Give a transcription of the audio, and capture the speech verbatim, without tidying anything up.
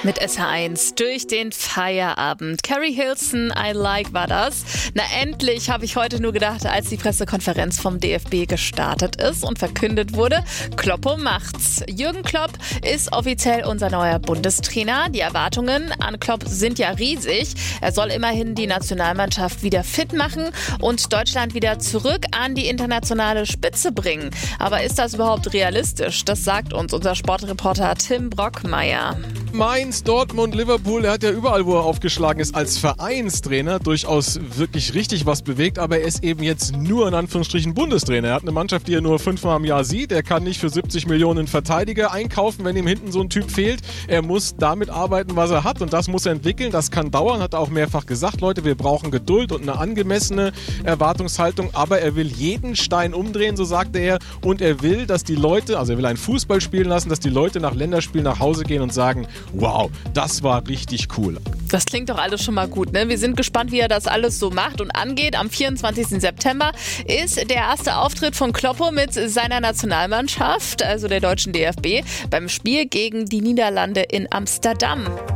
Mit S H eins durch den Feierabend. Carrie Hilson, I Like war das. Na endlich, habe ich heute nur gedacht, als die Pressekonferenz vom D F B gestartet ist und verkündet wurde, Kloppo macht's. Jürgen Klopp ist offiziell unser neuer Bundestrainer. Die Erwartungen an Klopp sind ja riesig. Er soll immerhin die Nationalmannschaft wieder fit machen und Deutschland wieder zurück an die internationale Spitze bringen. Aber ist das überhaupt realistisch? Das sagt uns unser Sportreporter Tim Brockmeier. Mainz, Dortmund, Liverpool, er hat ja überall, wo er aufgeschlagen ist, als Vereinstrainer durchaus wirklich richtig was bewegt, aber er ist eben jetzt nur in Anführungsstrichen Bundestrainer. Er hat eine Mannschaft, die er nur fünfmal im Jahr sieht. Er kann nicht für siebzig Millionen Verteidiger einkaufen, wenn ihm hinten so ein Typ fehlt. Er muss damit arbeiten, was er hat, und das muss er entwickeln. Das kann dauern, hat er auch mehrfach gesagt. Leute, wir brauchen Geduld und eine angemessene Erwartungshaltung, aber er will jeden Stein umdrehen, so sagte er, und er will, dass die Leute, also er will einen Fußball spielen lassen, dass die Leute nach Länderspielen nach Hause gehen und sagen, wow, das war richtig cool. Das klingt doch alles schon mal gut, ne? Wir sind gespannt, wie er das alles so macht und angeht. Am vierundzwanzigsten September ist der erste Auftritt von Kloppo mit seiner Nationalmannschaft, also der deutschen D F B, beim Spiel gegen die Niederlande in Amsterdam.